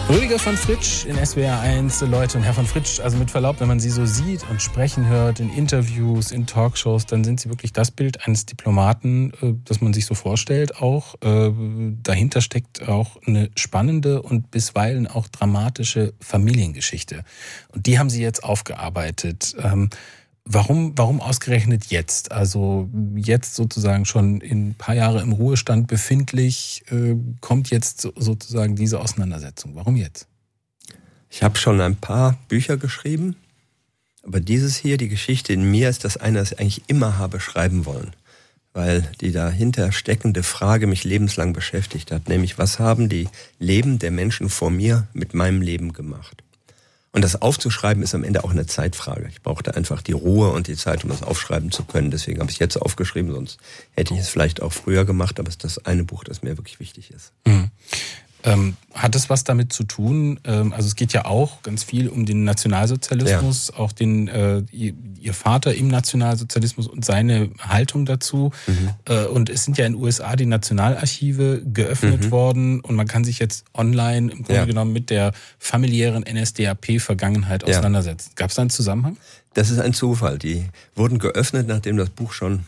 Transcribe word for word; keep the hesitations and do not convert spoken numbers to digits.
Rüdiger von Fritsch in S W R eins. Leute, und Herr von Fritsch, also mit Verlaub, wenn man Sie so sieht und sprechen hört in Interviews, in Talkshows, dann sind Sie wirklich das Bild eines Diplomaten, das man sich so vorstellt auch. Dahinter steckt auch eine spannende und bisweilen auch dramatische Familiengeschichte. Und die haben Sie jetzt aufgearbeitet. Warum, warum ausgerechnet jetzt? Also jetzt sozusagen schon ein paar Jahre im Ruhestand befindlich, äh, kommt jetzt so, sozusagen diese Auseinandersetzung. Warum jetzt? Ich habe schon ein paar Bücher geschrieben, aber dieses hier, die Geschichte in mir, ist das eine, das ich eigentlich immer habe schreiben wollen. Weil die dahinter steckende Frage mich lebenslang beschäftigt hat, nämlich was haben die Leben der Menschen vor mir mit meinem Leben gemacht? Und das aufzuschreiben ist am Ende auch eine Zeitfrage. Ich brauchte einfach die Ruhe und die Zeit, um das aufschreiben zu können. Deswegen habe ich es jetzt aufgeschrieben, sonst hätte ich es vielleicht auch früher gemacht. Aber es ist das eine Buch, das mir wirklich wichtig ist. Mhm. Ähm, hat es was damit zu tun? Ähm, also es geht ja auch ganz viel um den Nationalsozialismus, ja. auch den äh, ihr, ihr Vater im Nationalsozialismus und seine Haltung dazu. Mhm. Äh, und es sind ja in den U S A die Nationalarchive geöffnet mhm. worden und man kann sich jetzt online im Grunde ja. genommen mit der familiären N S D A P-Vergangenheit auseinandersetzen. Ja. Gab es da einen Zusammenhang? Das ist ein Zufall. Die wurden geöffnet, nachdem das Buch schon